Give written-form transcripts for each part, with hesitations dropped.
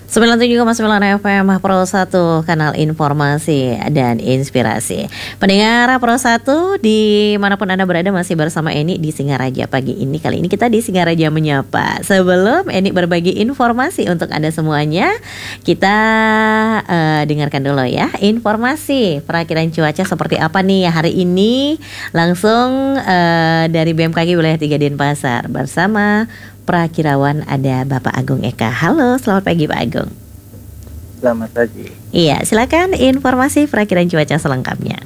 97,9 FM Pro 1, kanal informasi dan inspirasi. Pendengar Pro 1 dimanapun Anda berada, masih bersama Eni di Singaraja pagi ini. Kali ini kita di Singaraja Menyapa. Sebelum Eni berbagi informasi untuk Anda semuanya, kita dengarkan dulu ya informasi perakiran cuaca seperti apa nih hari ini. Langsung dari BMKG Wilayah 3 Denpasar bersama Prakirawan ada Bapak Agung Eka. Halo, selamat pagi Pak Agung. Selamat pagi. Iya, silakan informasi perakiran cuaca selengkapnya.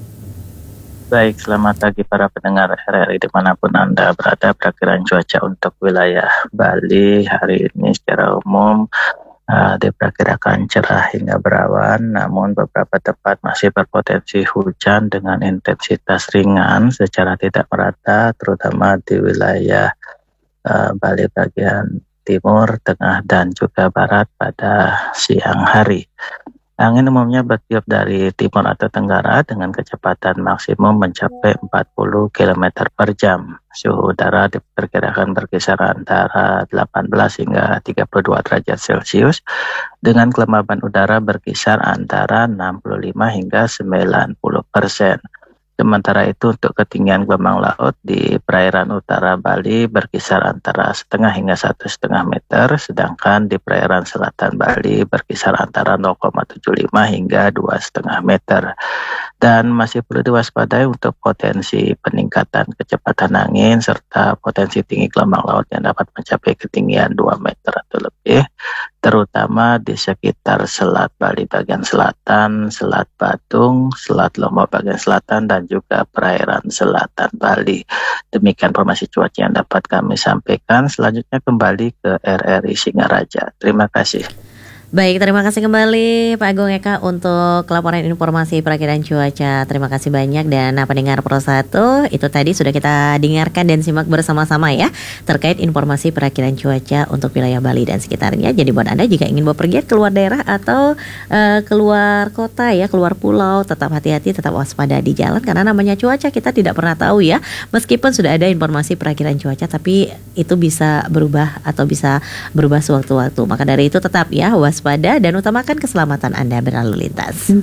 Baik, selamat pagi para pendengar RRI dimanapun Anda berada. Perakiran cuaca untuk wilayah Bali hari ini secara umum diperkirakan cerah hingga berawan, namun beberapa tempat masih berpotensi hujan dengan intensitas ringan secara tidak merata, terutama di wilayah Bali bagian timur, tengah, dan juga barat pada siang hari. Angin umumnya bertiup dari timur atau tenggara dengan kecepatan maksimum mencapai 40 km per jam. Suhu udara diperkirakan berkisar antara 18 hingga 32 derajat Celcius dengan kelembaban udara berkisar antara 65 hingga 90%. Sementara itu untuk ketinggian gelombang laut di perairan utara Bali berkisar antara setengah hingga 1,5 meter, sedangkan di perairan selatan Bali berkisar antara 0,75 hingga 2,5 meter. Dan masih perlu diwaspadai untuk potensi peningkatan kecepatan angin serta potensi tinggi gelombang laut yang dapat mencapai ketinggian 2 meter atau lebih, terutama di sekitar Selat Bali bagian selatan, Selat Batung, Selat Lombok bagian selatan, dan juga perairan selatan Bali. Demikian informasi cuaca yang dapat kami sampaikan. Selanjutnya kembali ke RRI Singaraja. Terima kasih. Baik, terima kasih kembali Pak Agung Eka untuk laporan informasi perakiran cuaca. Terima kasih banyak. Dan pendengar Pro 1, itu tadi sudah kita dengarkan dan simak bersama-sama ya terkait informasi perakiran cuaca untuk wilayah Bali dan sekitarnya. Jadi buat Anda jika ingin bepergian keluar daerah atau keluar kota ya, keluar pulau, tetap hati-hati, tetap waspada di jalan karena namanya cuaca kita tidak pernah tahu ya. Meskipun sudah ada informasi perakiran cuaca, tapi itu bisa berubah atau bisa berubah sewaktu-waktu. Maka dari itu tetap ya waspada dan utamakan keselamatan Anda berlalu lintas.